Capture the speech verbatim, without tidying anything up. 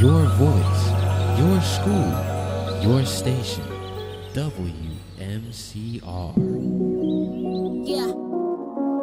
Your voice, your school, your station. W M C R. Yeah.